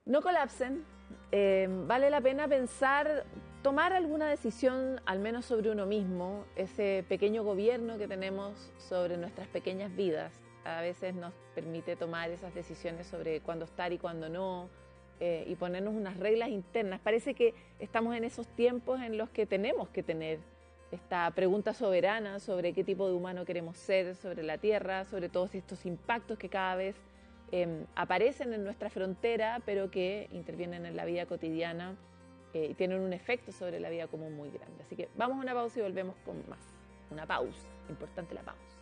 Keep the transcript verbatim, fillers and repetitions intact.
no colapsen. Eh, vale la pena pensar, tomar alguna decisión, al menos sobre uno mismo, ese pequeño gobierno que tenemos sobre nuestras pequeñas vidas. A veces nos permite tomar esas decisiones sobre cuándo estar y cuándo no, eh, y ponernos unas reglas internas. Parece que estamos en esos tiempos en los que tenemos que tener esta pregunta soberana sobre qué tipo de humano queremos ser, sobre la Tierra, sobre todos estos impactos que cada vez eh, aparecen en nuestra frontera, pero que intervienen en la vida cotidiana eh, y tienen un efecto sobre la vida común muy grande. Así que vamos a una pausa y volvemos con más. Una pausa, importante la pausa.